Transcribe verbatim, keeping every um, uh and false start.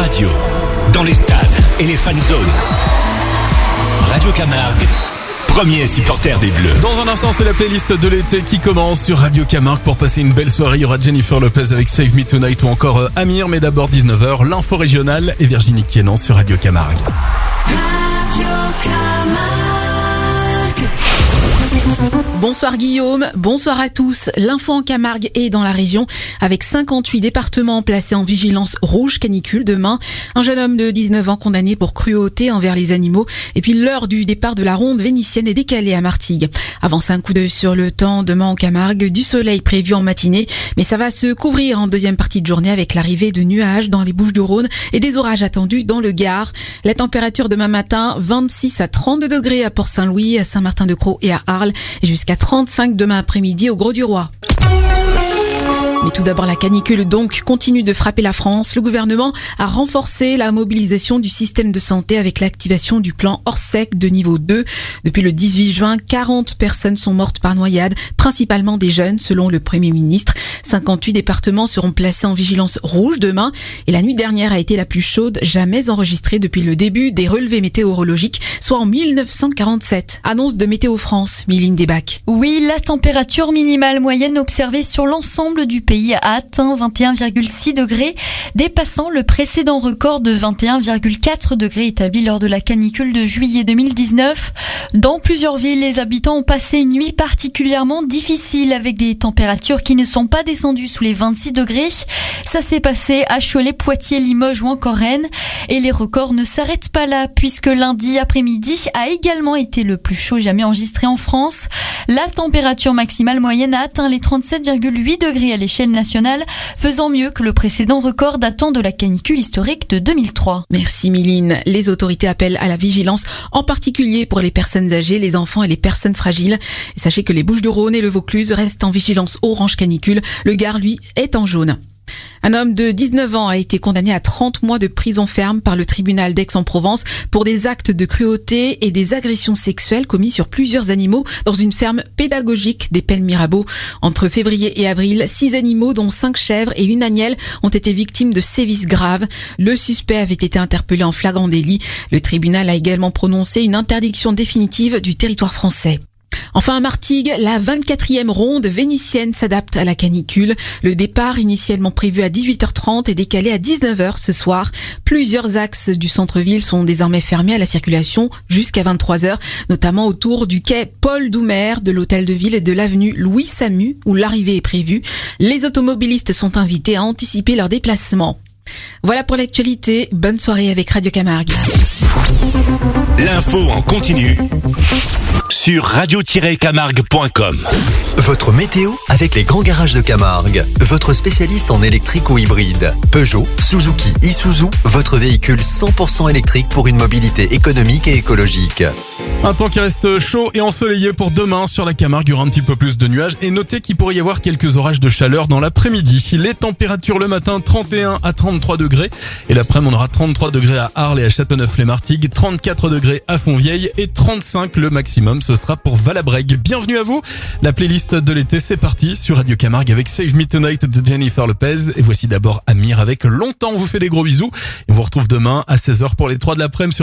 radio, dans les stades et les fan zones. Radio Camargue, premier supporter des Bleus. Dans un instant, c'est la playlist de l'été qui commence sur Radio Camargue pour passer une belle soirée. Il y aura Jennifer Lopez avec Save Me Tonight ou encore euh, Amir, mais d'abord dix-neuf heures, l'info régionale et Virginie Quénan sur Radio Camargue. Radio Camargue. Bonsoir Guillaume, bonsoir à tous. L'info en Camargue est dans la région avec cinquante-huit départements placés en vigilance rouge canicule. Demain, un jeune homme de dix-neuf ans condamné pour cruauté envers les animaux. Et puis l'heure du départ de la ronde vénitienne est décalée à Martigues. Avancez un coup d'œil sur le temps. Demain en Camargue, du soleil prévu en matinée, mais ça va se couvrir en deuxième partie de journée avec l'arrivée de nuages dans les Bouches-du-Rhône et des orages attendus dans le Gard. La température demain matin, vingt-six à trente-deux degrés à Port-Saint-Louis, à Saint-Martin-de-Crau et à Arles, et jusqu'à trente-cinq demain après-midi au Gros-du-Roi. Mais tout d'abord, la canicule donc continue de frapper la France. Le gouvernement a renforcé la mobilisation du système de santé avec l'activation du plan Orsec de niveau deux. Depuis le dix-huit juin, quarante personnes sont mortes par noyade, principalement des jeunes, selon le Premier ministre. cinquante-huit départements seront placés en vigilance rouge demain. Et la nuit dernière a été la plus chaude jamais enregistrée depuis le début des relevés météorologiques, soit en mille neuf cent quarante-sept. Annonce de Météo France, Miline Desbacs. Oui, la température minimale moyenne observée sur l'ensemble du pays a atteint vingt et un virgule six degrés, dépassant le précédent record de vingt et un virgule quatre degrés établi lors de la canicule de juillet deux mille dix-neuf. Dans plusieurs villes, les habitants ont passé une nuit particulièrement difficile avec des températures qui ne sont pas descendues sous les vingt-six degrés. Ça s'est passé à Cholet, Poitiers, Limoges ou encore Rennes. Et les records ne s'arrêtent pas là puisque lundi après-midi a également été le plus chaud jamais enregistré en France. La température maximale moyenne a atteint les trente-sept virgule huit degrés à l'échelle nationale, faisant mieux que le précédent record datant de la canicule historique de deux mille trois. Merci Miline. Les autorités appellent à la vigilance, en particulier pour les personnes âgées, les enfants et les personnes fragiles. Et sachez que les Bouches-du-Rhône et le Vaucluse restent en vigilance orange canicule. Le Gard, lui, est en jaune. Un homme de dix-neuf ans a été condamné à trente mois de prison ferme par le tribunal d'Aix-en-Provence pour des actes de cruauté et des agressions sexuelles commis sur plusieurs animaux dans une ferme pédagogique des Pennes Mirabeau. Entre février et avril, six animaux, dont cinq chèvres et une agnelle, ont été victimes de sévices graves. Le suspect avait été interpellé en flagrant délit. Le tribunal a également prononcé une interdiction définitive du territoire français. Enfin à Martigues, la vingt-quatrième ronde vénitienne s'adapte à la canicule. Le départ initialement prévu à dix-huit heures trente est décalé à dix-neuf heures ce soir. Plusieurs axes du centre-ville sont désormais fermés à la circulation jusqu'à vingt-trois heures, notamment autour du quai Paul Doumer, de l'hôtel de ville et de l'avenue Louis Samu où l'arrivée est prévue. Les automobilistes sont invités à anticiper leur déplacement. Voilà pour l'actualité. Bonne soirée avec Radio Camargue. L'info en continu sur radio tiret camargue point com. Votre météo avec les grands garages de Camargue. Votre spécialiste en électrique ou hybride. Peugeot, Suzuki, Isuzu, votre véhicule cent pour cent électrique pour une mobilité économique et écologique. Un temps qui reste chaud et ensoleillé pour demain sur la Camargue. Il y aura un petit peu plus de nuages et notez qu'il pourrait y avoir quelques orages de chaleur dans l'après-midi. Les températures le matin, trente et un à trente-trois degrés. Et l'après-midi, on aura trente-trois degrés à Arles et à Châteauneuf-les-Martigues, trente-quatre degrés à Fontvieille et trente-cinq le maximum. Ce sera pour Valabrègue. Bienvenue à vous. La playlist de l'été, c'est parti sur Radio Camargue avec Save Me Tonight de Jennifer Lopez. Et voici d'abord Amir avec Longtemps. On vous fait des gros bisous. Et on vous retrouve demain à seize heures pour les trois de l'après-midi sur